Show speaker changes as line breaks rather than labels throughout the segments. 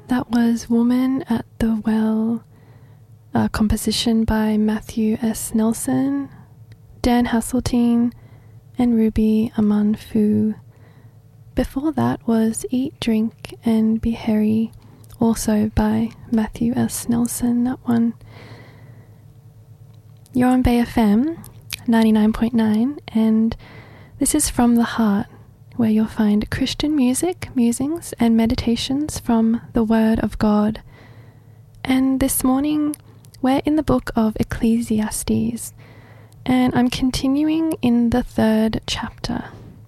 That was Woman at the Well, a composition by Matthew S. Nelson, Dan Hasseltine, and Ruby Amanfu. Before that was Eat, Drink, and Be Hairy, also by Matthew S. Nelson, that one. You're on Bay FM 99.9, and this is From the Heart, where you'll find Christian music, musings, and meditations from the Word of God. And this morning, we're in the book of Ecclesiastes, and I'm continuing in the 3rd chapter.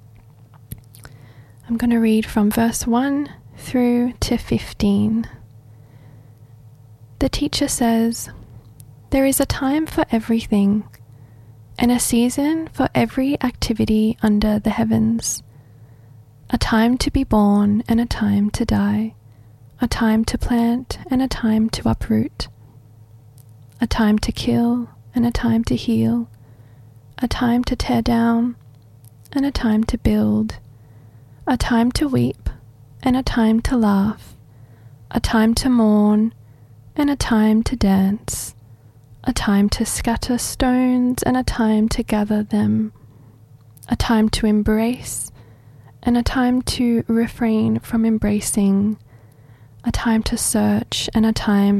I'm going to read from verse 1 through to 15. The teacher says, "There is a time for everything, and a season for every activity under the heavens. A time to be born and a time to die, a time to plant and a time to uproot, a time to kill and a time to heal, a time to tear down and a time to build, a time to weep and a time to laugh, a time to mourn and a time to dance, a time to scatter stones and a time to gather them, a time to embrace and a time to refrain from embracing, a time to search and a time